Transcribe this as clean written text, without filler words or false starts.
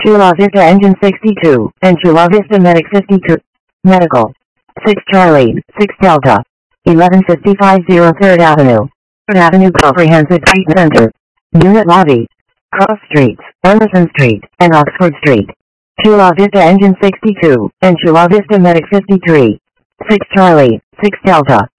Chula Vista Engine 62, and Chula Vista Medic 52. Medical. 6 Charlie, 6 Delta. 1155 03rd Avenue. 3rd Avenue Comprehensive Treatment Center. Unit Lobby. Cross Streets, Emerson Street, and Oxford Street. Chula Vista Engine 62, and Chula Vista Medic 53. 6 Charlie, 6 Delta.